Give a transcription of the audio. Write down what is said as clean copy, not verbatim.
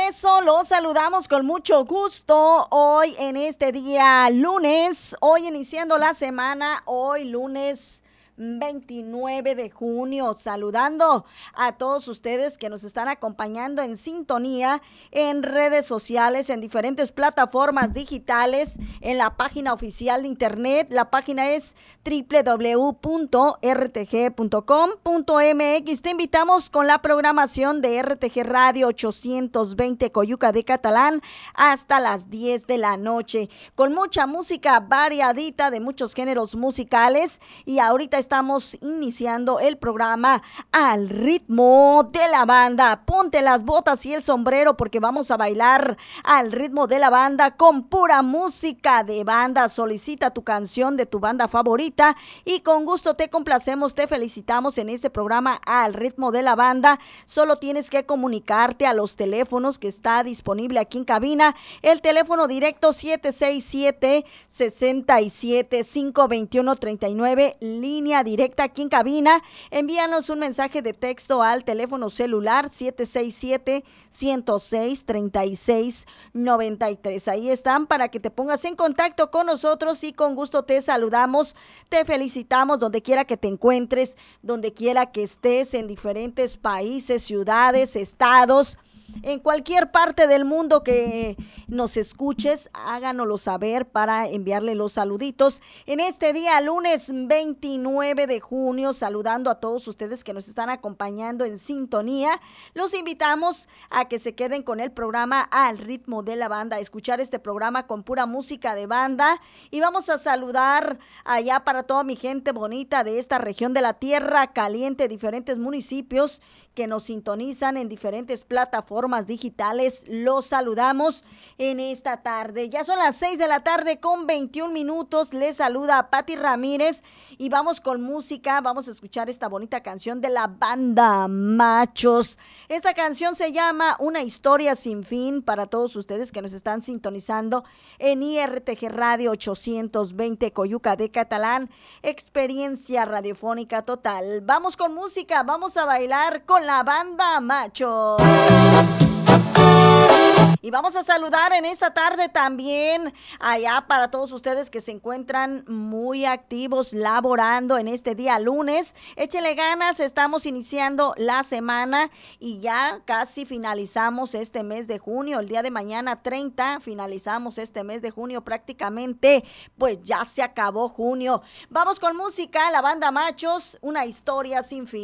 eso los saludamos con mucho gusto hoy en este día lunes, hoy iniciando la semana, hoy lunes 29 de junio, saludando a todos ustedes que nos están acompañando en sintonía en redes sociales, en diferentes plataformas digitales, en la página oficial de internet. La página es www.rtg.com.mx. Te invitamos con la programación de RTG Radio 820 Coyuca de Catalán hasta las 10 de la noche, con mucha música variadita de muchos géneros musicales. Y ahorita estamos iniciando el programa al ritmo de la banda. Ponte las botas y el sombrero porque vamos a bailar al ritmo de la banda con pura música de banda. Solicita tu canción de tu banda favorita y con gusto te complacemos, te felicitamos en este programa al ritmo de la banda. Solo tienes que comunicarte a los teléfonos que está disponible aquí en cabina. El teléfono directo 767-67-521-39, línea directa aquí en cabina. Envíanos un mensaje de texto al teléfono celular 767-106-3693. Ahí están para que te pongas en contacto con nosotros y con gusto te saludamos, te felicitamos donde quiera que te encuentres, donde quiera que estés, en diferentes países, ciudades, estados. En cualquier parte del mundo que nos escuches, háganoslo saber para enviarle los saluditos. En este día, lunes 29 de junio, saludando a todos ustedes que nos están acompañando en sintonía. Los invitamos a que se queden con el programa al ritmo de la banda, a escuchar este programa con pura música de banda. Y vamos a saludar allá para toda mi gente bonita de esta región de la Tierra Caliente, diferentes municipios que nos sintonizan en diferentes plataformas digitales. Los saludamos en esta tarde. Ya son las 6 de la tarde con 21 minutos. Les saluda Pati Ramírez y vamos con música. Vamos a escuchar esta bonita canción de la banda Machos. Esta canción se llama Una historia sin fin, para todos ustedes que nos están sintonizando en IRTG Radio 820 Coyuca de Catalán. Experiencia radiofónica total. Vamos con música, vamos a bailar con la banda Machos. Y vamos a saludar en esta tarde también allá para todos ustedes que se encuentran muy activos laborando en este día lunes. Échenle ganas, estamos iniciando la semana y ya casi finalizamos este mes de junio. El día de mañana 30 finalizamos este mes de junio prácticamente, pues ya se acabó junio. Vamos con música, la banda Machos, Una historia sin fin.